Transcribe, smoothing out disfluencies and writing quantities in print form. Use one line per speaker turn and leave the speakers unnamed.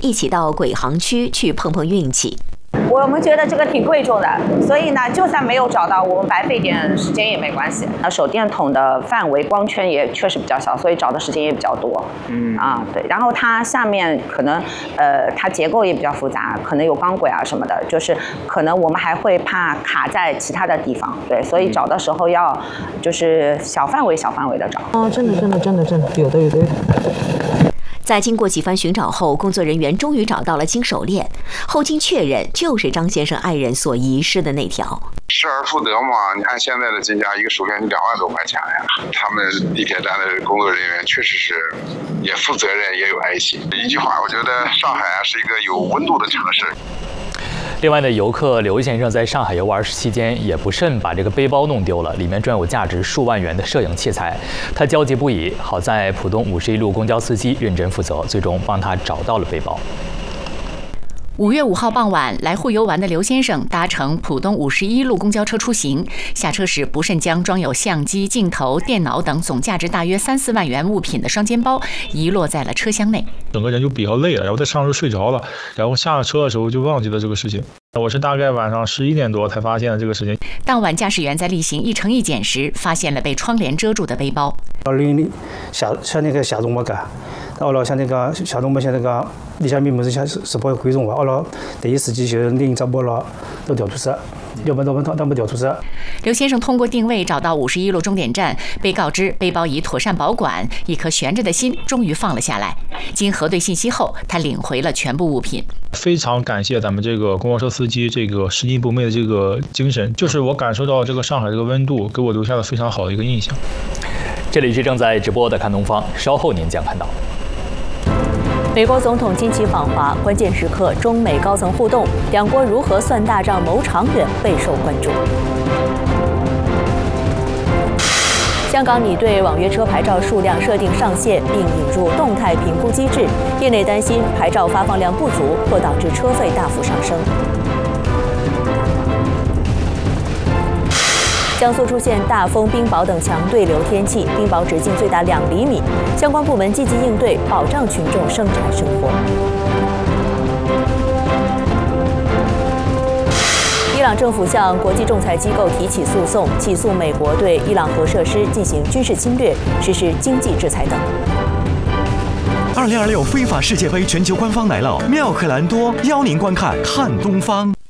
一起到轨航区去碰碰运气。
我们觉得这个挺贵重的，所以呢，就算没有找到，我们白费点时间也没关系。手电筒的范围光圈也确实比较小，所以找的时间也比较多。对。然后它下面可能它结构也比较复杂，可能有钢轨啊什么的，就是可能我们还会怕卡在其他的地方。对，所以找的时候要就是小范围的找。
哦，真的，有的。
在经过几番寻找后，工作人员终于找到了金手链。后经确认，就是张先生爱人所遗失的那条。
失而复得嘛，你看现在的金价，一个手链就2万多块钱呀。他们地铁站的工作人员确实是也负责任，也有爱心。一句话，我觉得上海是一个有温度的城市。
另外呢，游客刘先生在上海游玩期间也不慎把这个背包弄丢了，里面装有价值数万元的摄影器材。他焦急不已，好在浦东51路公交司机认真负责，最终帮他找到了背包。
5月5号傍晚，来沪游玩的刘先生搭乘浦东51路公交车出行，下车时不慎将装有相机、镜头、电脑等总价值大约3、4万元物品的双肩包遗落在了车厢内。
整个人就比较累了，然后在上车睡着了，然后下了车的时候就忘记了这个事情。我是大概晚上11点多才发现了这个事情。
当晚驾驶员在例行一乘一检时，发现了被窗帘遮住的背包。
像那个下动物干，后来像那个下动物像那个李小明不是是不归中了，后来第一时间就领找不了都调出去，要不然他们调出去。
刘先生通过定位找到51路终点站，被告知背包已妥善保管，一颗悬着的心终于放了下来。经核对信息后，他领回了全部物品。
非常感谢咱们这个公交车司机这个拾金不昧的这个精神，就是我感受到这个上海这个温度，给我留下了非常好的一个印象。
这里是正在直播的看东方，稍后您将看到。
美国总统近期访华，关键时刻中美高层互动，两国如何算大账谋长远备受关注。香港拟对网约车牌照数量设定上限，并引入动态评估机制，业内担心牌照发放量不足，或导致车费大幅上升。江苏出现大风、冰雹等强对流天气，冰雹直径最大2厘米，相关部门积极应对，保障群众生产生活。伊朗政府向国际仲裁机构提起诉讼，起诉美国对伊朗核设施进行军事侵略、实施经济制裁等。
2026非法世界杯全球官方奶酪妙可蓝多邀您观看看东方。